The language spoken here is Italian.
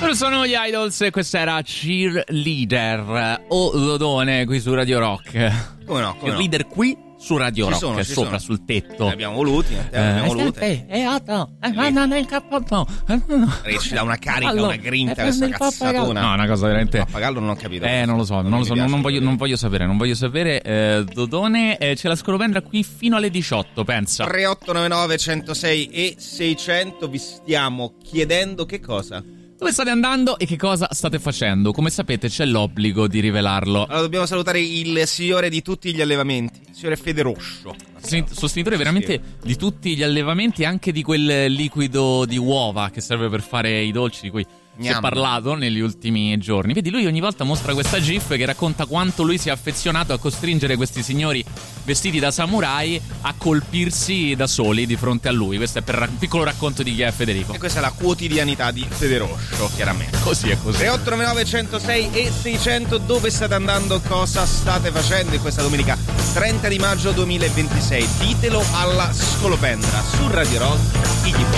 Loro sono gli Idols e questa era Cheerleader o Dodone qui su Radio Rock. Come no? Cheerleader qui su Radio Ci Rock, sono, ci sopra sono. sul tetto. Ne abbiamo voluti, nel cappotto. Ci dà una carica, una grinta questa cazzatona. No, una cosa veramente. Pappagallo non ho capito. Non lo so, non voglio sapere. Dodone, c'è la scolopendra qui fino alle 18, pensa. 3899 106 e 600, vi stiamo chiedendo che cosa? Dove state andando e che cosa state facendo? Come sapete c'è l'obbligo di rivelarlo. Allora dobbiamo salutare il signore di tutti gli allevamenti, il signore Federoscio. Sostenitore veramente di tutti gli allevamenti, anche di quel liquido di uova che serve per fare i dolci di cui si è parlato negli ultimi giorni. Vedi, lui ogni volta mostra questa gif che racconta quanto lui si è affezionato a costringere questi signori vestiti da samurai a colpirsi da soli di fronte a lui. Questo è per un piccolo racconto di chi è Federico. E questa è la quotidianità di Federoscio, chiaramente. Così è così. 3899 106 e 600, dove state andando, cosa state facendo in questa domenica 30 di maggio 2026? Ditelo alla scolopendra su Radio Rock.